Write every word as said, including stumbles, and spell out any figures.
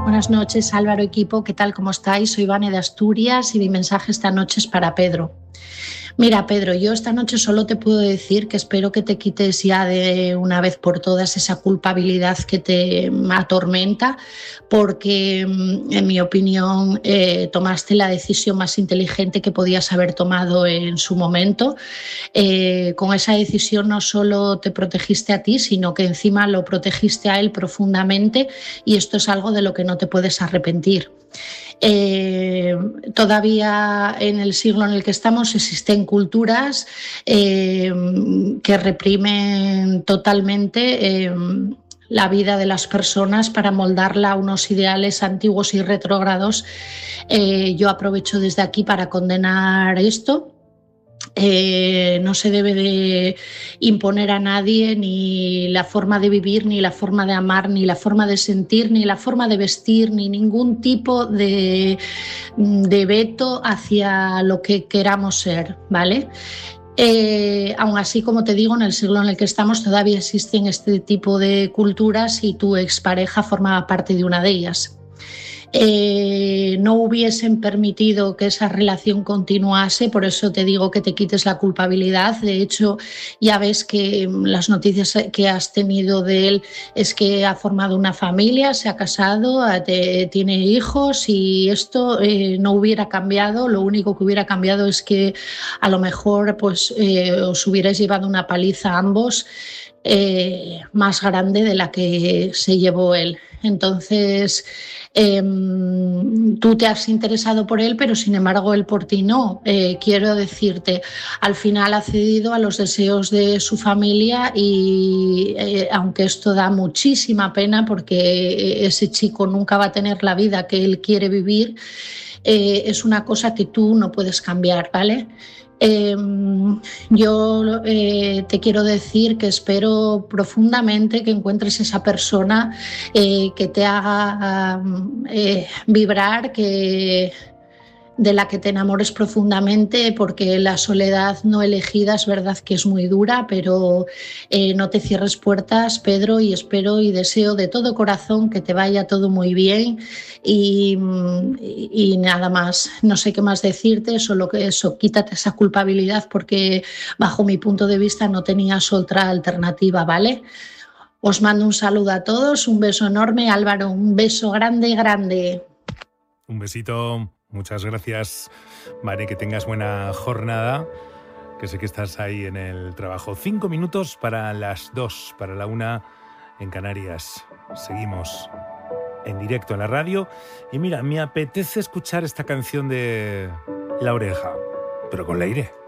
Buenas noches, Álvaro, equipo, ¿qué tal? ¿Cómo estáis? Soy Vane de Asturias y mi mensaje esta noche es para Pedro. Mira, Pedro, yo esta noche solo te puedo decir que espero que te quites ya de una vez por todas esa culpabilidad que te atormenta, porque en mi opinión eh, tomaste la decisión más inteligente que podías haber tomado en su momento. Eh, con esa decisión no solo te protegiste a ti, sino que encima lo protegiste a él profundamente, y esto es algo de lo que no te puedes arrepentir. Eh, todavía en el siglo en el que estamos existen culturas eh, que reprimen totalmente eh, la vida de las personas para moldarla a unos ideales antiguos y retrógrados. Eh, yo aprovecho desde aquí para condenar esto. Eh, no se debe de imponer a nadie ni la forma de vivir, ni la forma de amar, ni la forma de sentir, ni la forma de vestir, ni ningún tipo de, de veto hacia lo que queramos ser, ¿vale? Eh, aún así, como te digo, en el siglo en el que estamos todavía existen este tipo de culturas y tu expareja formaba parte de una de ellas. Eh, no hubiesen permitido que esa relación continuase, por eso te digo que te quites la culpabilidad. De hecho, ya ves que las noticias que has tenido de él es que ha formado una familia, se ha casado, te, tiene hijos, y esto eh, no hubiera cambiado. Lo único que hubiera cambiado es que a lo mejor pues, eh, os hubierais llevado una paliza a ambos eh, más grande de la que se llevó él. Entonces, eh, tú te has interesado por él, pero sin embargo él por ti no. Eh, quiero decirte, al final ha cedido a los deseos de su familia y eh, aunque esto da muchísima pena porque ese chico nunca va a tener la vida que él quiere vivir, eh, es una cosa que tú no puedes cambiar, ¿vale? Eh, yo eh, te quiero decir que espero profundamente que encuentres esa persona eh, que te haga eh, vibrar, que de la que te enamores profundamente, porque la soledad no elegida es verdad que es muy dura, pero eh, no te cierres puertas, Pedro, y espero y deseo de todo corazón que te vaya todo muy bien y, y nada más. No sé qué más decirte, solo que eso, quítate esa culpabilidad porque bajo mi punto de vista no tenías otra alternativa, ¿vale? Os mando un saludo a todos, un beso enorme. Álvaro, un beso grande, grande. Un besito. Muchas gracias, Vane, que tengas buena jornada, que sé que estás ahí en el trabajo. Cinco minutos para las dos, para la una en Canarias. Seguimos en directo en la radio. Y mira, me apetece escuchar esta canción de La Oreja, pero con Leire.